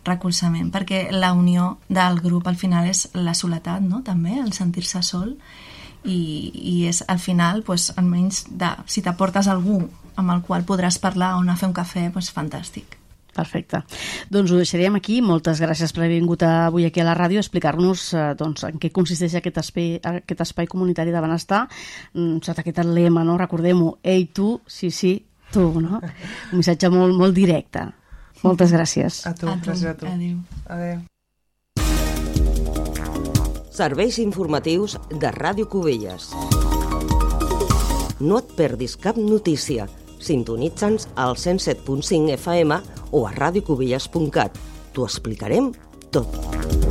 recolzament, perquè la unió del grup al final és la soledat, no? També, el sentir-se sol, i és al final, pues, almenys si t'aportes algú amb el qual podràs parlar o anar a fer un cafè, pues, fantàstic. Perfecte. Doncs ho deixaríem aquí. Moltes gràcies per haver vingut avui aquí a la ràdio a explicar-nos en què consisteix aquest espai comunitari de benestar, sota aquest lema, no? Recordem-ho, ei tu, sí, tu, no? Un missatge molt, molt directe. Moltes gràcies. A tu, gràcies a tu. Adéu. Serveis informatius de Ràdio Cubelles. No et perdis cap notícia. Sintonitza'ns al 107.5 FM o a radiocubelles.cat. T'ho explicarem tot.